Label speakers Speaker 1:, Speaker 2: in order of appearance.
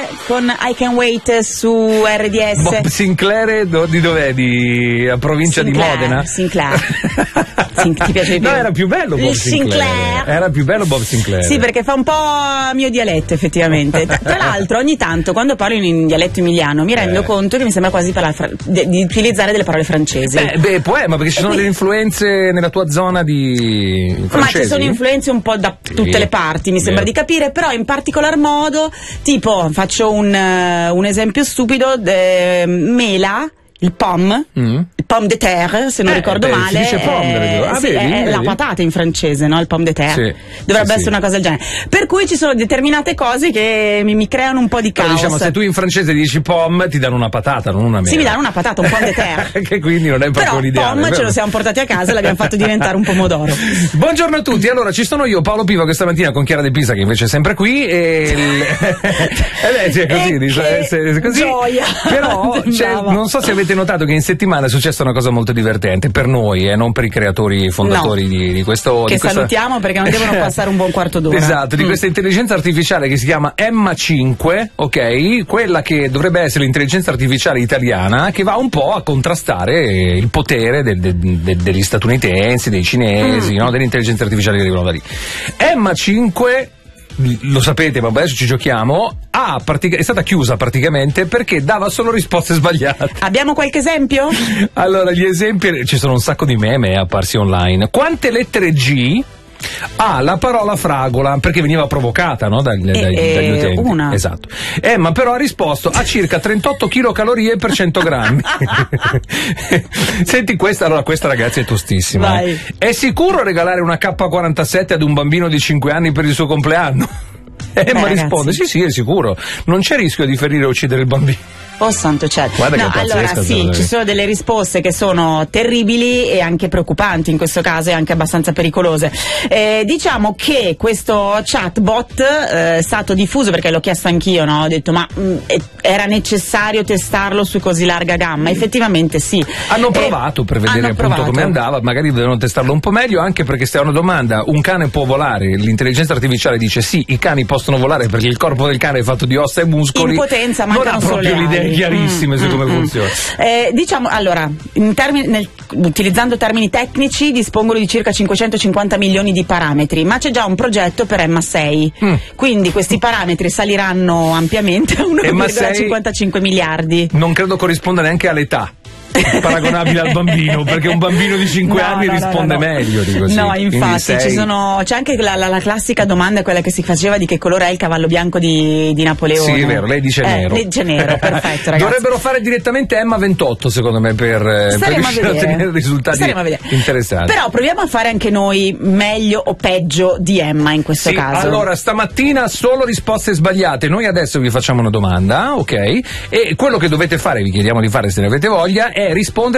Speaker 1: con I Can Wait su RDS.
Speaker 2: Bob Sinclair di dov'è? Di provincia
Speaker 1: Sinclair,
Speaker 2: di Modena?
Speaker 1: Sinclair. Ti piace di più?
Speaker 2: No, era più bello Bob Sinclair. Era più bello Bob Sinclair.
Speaker 1: Sì, perché fa un po' mio dialetto, effettivamente. Tra l'altro, ogni tanto quando parlo in dialetto emiliano mi rendo conto che mi sembra quasi di utilizzare delle parole francesi.
Speaker 2: Ma perché ci sono delle influenze nella tua zona di francesi?
Speaker 1: Ma ci sono influenze un po' da tutte le parti, mi sembra di capire, però in particolar modo, tipo, faccio un esempio stupido, mela, il pomme de terre, se non ricordo male,
Speaker 2: si dice pomme,
Speaker 1: è la patata in francese, no? Il pomme de terre. Dovrebbe essere una cosa del genere. Per cui ci sono determinate cose che mi creano un po' di caos.
Speaker 2: Diciamo, se tu in francese dici pomme, ti danno una patata, non una mela.
Speaker 1: Sì, mi danno una patata, un pomme de terre.
Speaker 2: Che quindi non è proprio l'ideale.
Speaker 1: Però pomme ce lo siamo portati a casa e l'abbiamo fatto diventare un pomodoro.
Speaker 2: Buongiorno a tutti, allora ci sono io, Paolo Piva, questa mattina con Chiara De Pisa, che invece è sempre qui, e è così.
Speaker 1: Gioia!
Speaker 2: Però non so se avete notato che in settimana è successa una cosa molto divertente per noi, non per i creatori fondatori di questo.
Speaker 1: Che salutiamo perché non devono passare un buon quarto d'ora.
Speaker 2: Esatto, di questa intelligenza artificiale che si chiama Emma 5, ok? Quella che dovrebbe essere l'intelligenza artificiale italiana, che va un po' a contrastare il potere degli statunitensi, dei cinesi, no? Dell'intelligenza artificiale che arrivano da lì. Emma 5, lo sapete, ma adesso ci giochiamo, è stata chiusa praticamente perché dava solo risposte sbagliate.
Speaker 1: Abbiamo qualche esempio?
Speaker 2: Allora, gli esempi, ci sono un sacco di meme apparsi online. Quante lettere G ha la parola fragola? Perché veniva provocata, no? dagli utenti.
Speaker 1: Una.
Speaker 2: Esatto. Ma però ha risposto a circa 38 kcal per 100 grammi. Senti questa ragazzi è tostissima.
Speaker 1: Vai.
Speaker 2: È sicuro regalare una K47 ad un bambino di 5 anni per il suo compleanno? Ma risponde, sì, è sicuro. Non c'è rischio di ferire o uccidere il bambino.
Speaker 1: Oh santo cielo.
Speaker 2: No,
Speaker 1: allora sì, ci sono delle risposte che sono terribili e anche preoccupanti in questo caso e anche abbastanza pericolose. Diciamo che questo chatbot è stato diffuso perché l'ho chiesto anch'io, no? Ho detto ma era necessario testarlo su così larga gamma? Effettivamente sì.
Speaker 2: Hanno provato per vedere appunto come andava, magari dovevano testarlo un po' meglio, anche perché se è una domanda, un cane può volare? L'intelligenza artificiale dice sì, i cani possono volare perché il corpo del cane è fatto di ossa e muscoli.
Speaker 1: In potenza mancano solo le ali.
Speaker 2: Chiarissime su come funziona.
Speaker 1: Diciamo, allora, utilizzando termini tecnici, dispongono di circa 550 milioni di parametri, ma c'è già un progetto per Emma 6, quindi questi parametri saliranno ampiamente a 1,55 miliardi.
Speaker 2: Non credo corrisponda neanche all'età paragonabile al bambino, perché un bambino di 5 anni risponde meglio di così.
Speaker 1: No, infatti c'è anche la classica domanda, quella che si faceva di che colore è il cavallo bianco di Napoleone.
Speaker 2: Sì, è vero, lei dice nero.
Speaker 1: Lei dice nero, perfetto, ragazzi.
Speaker 2: Dovrebbero fare direttamente Emma 28 secondo me per riuscire a ottenere risultati interessanti.
Speaker 1: Però proviamo a fare anche noi meglio o peggio di Emma in questo caso.
Speaker 2: Allora, stamattina solo risposte sbagliate. Noi adesso vi facciamo una domanda, ok? E quello che dovete fare, vi chiediamo di fare se ne avete voglia, è rispondere